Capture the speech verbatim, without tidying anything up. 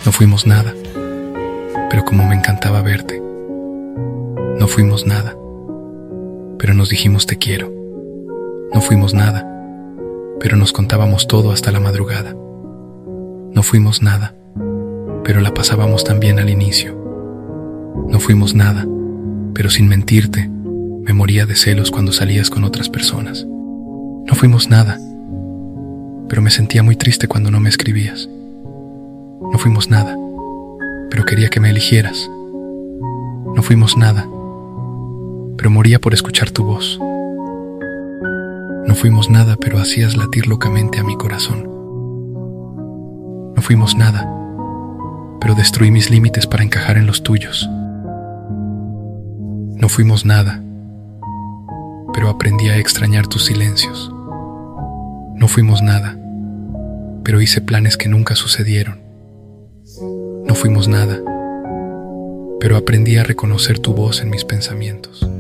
No fuimos nada, pero como me encantaba verte. No fuimos nada, pero nos dijimos te quiero. No fuimos nada, pero nos contábamos todo hasta la madrugada. No fuimos nada, pero la pasábamos tan bien al inicio. No fuimos nada, pero sin mentirte, me moría de celos cuando salías con otras personas. No fuimos nada, pero me sentía muy triste cuando no me escribías. No fuimos nada, pero quería que me eligieras. No fuimos nada, pero moría por escuchar tu voz. No fuimos nada, pero hacías latir locamente a mi corazón. No fuimos nada, pero destruí mis límites para encajar en los tuyos. No fuimos nada, pero aprendí a extrañar tus silencios. No fuimos nada, pero hice planes que nunca sucedieron. No fuimos nada, pero aprendí a reconocer tu voz en mis pensamientos.